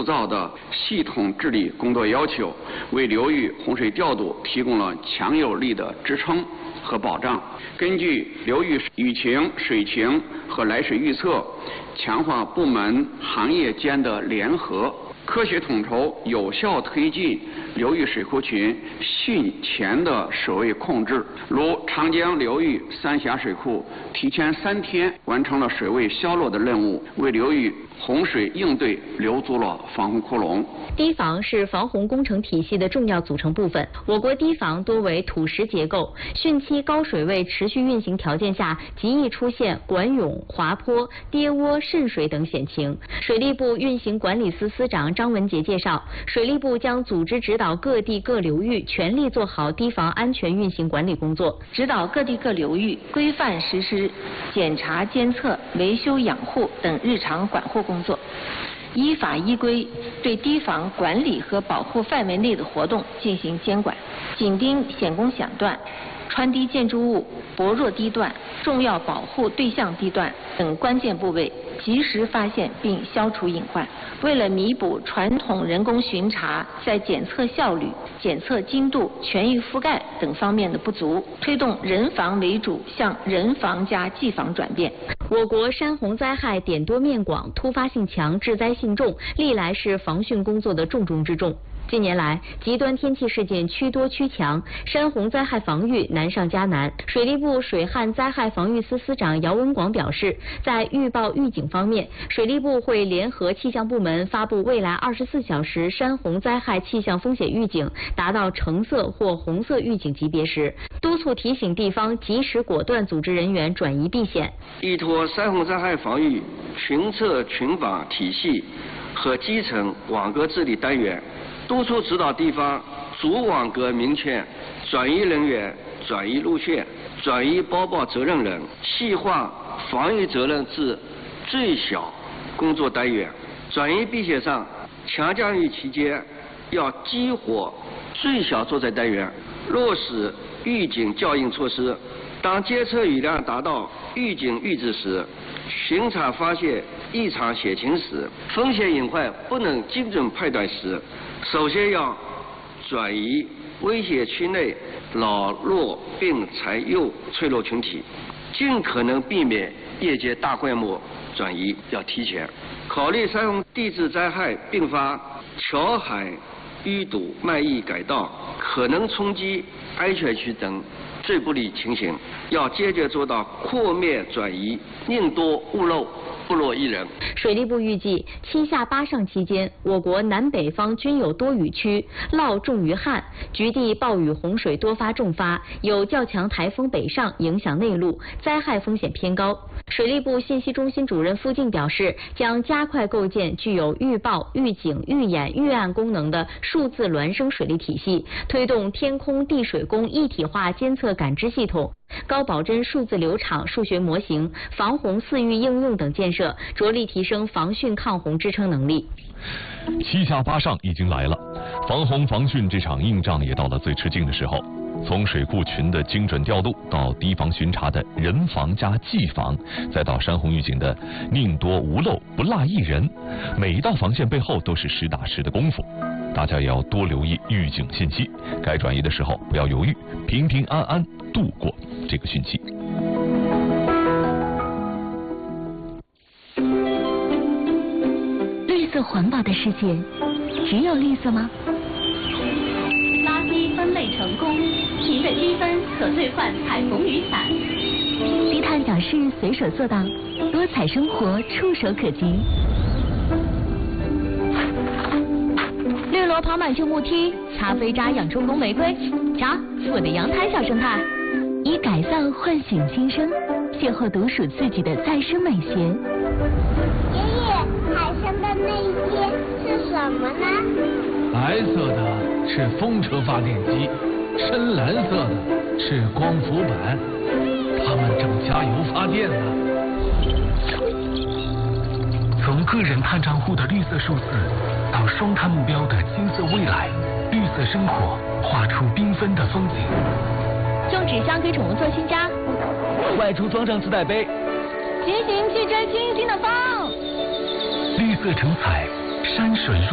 造的系统治理工作要求，为流域洪水调度提供了强有力的支撑和保障。根据流域雨情、水情和来水预测，强化部门行业间的联合，科学统筹，有效推进流域水库群汛前的水位控制。如长江流域三峡水库提前3天完成了水位消落的任务，为流域洪水应对留足了防洪窟窿。 堤防是防洪工程体系的重要组成部分。我国堤防多为土石结构，汛期高水位持续运行条件下，极易出现管涌、滑坡、跌窝、渗水等险情。水利部运行管理司司长张文杰介绍，水利部将组织指导各地各流域全力做好堤防安全运行管理工作， 指导各地各流域规范实施检查、监测、维修、养护等日常管护工作，依法依规对堤防管理和保护范围内的活动进行监管，紧盯险工险段、穿堤建筑物、薄弱堤段、重要保护对象地段等关键部位，及时发现并消除隐患。为了弥补传统人工巡查在检测效率、检测精度、全域覆盖等方面的不足，推动人防为主向人防加技防转变。 我国山洪灾害点多面广，突发性强，致灾性重，历来是防汛工作的重中之重。近年来，极端天气事件趋多趋强，山洪灾害防御难上加难。水利部水旱灾害防御司司长姚文广表示，在预报预警方面，水利部会联合气象部门发布未来24小时山洪灾害气象风险预警达到橙色或红色预警级别时，督促提醒地方及时果断组织人员转移避险。 依托山洪灾害防御群测群防体系和基层网格治理单元，督促指导地方主网格明确转移人员、转移路线、转移播报责任人，细化防御责任至最小工作单元。转移避险上，强降雨期间要激活最小作战单元，落实预警校应措施。当监测雨量达到预警阈值时，巡查发现异常险情时，风险隐患不能精准判断时，首先要转移危险区内老弱病残幼脆弱群体，尽可能避免夜间大规模转移，要提前考虑山洪地质灾害并发桥海淤堵、漫溢改道、可能冲击安全区等最不利情形，要坚决做到扩面转移，宁多勿漏，不落一人。 水利部预计，7下8上期间，我国南北方均有多雨区，涝重于旱，局地暴雨洪水多发重发，有较强台风北上影响内陆，灾害风险偏高。水利部信息中心主任付静表示，将加快构建具有预报、预警、预演、预案功能的数字孪生水利体系，推动天空地水工一体化监测感知系统、高保真数字流场数学模型、防洪4域应用等建设，着力提升防汛抗洪支撑能力。 7下8上已经来了，防洪防汛这场硬仗也到了最吃劲的时候。从水库群的精准调度，到堤防巡查的人防加技防，再到山洪预警的宁多毋漏，不落一人，每一道防线背后都是实打实的功夫。大家也要多留意预警信息，该转移的时候不要犹豫，平平安安度过这个汛期。 绿色环保的世界，只有绿色吗？ 垃圾分类成功，您的积分可兑换彩虹雨伞。 低碳小事随手做到，多彩生活触手可及。绿萝跑满旧木梯，咖啡渣养出红玫瑰。瞧，我的阳台小生态。以改造唤醒新生，邂逅独属自己的再生美学。 爷爷，海上的那些是什么呢？ 白色的是风车发电机，深蓝色的是光伏板，它们正加油发电呢。从个人碳账户的绿色数字，到双碳目标的金色未来，绿色生活画出缤纷的风景。 用纸箱给宠物做新家， 外出装上自带杯， 骑行汽车轻轻的放。 绿色成彩，山水入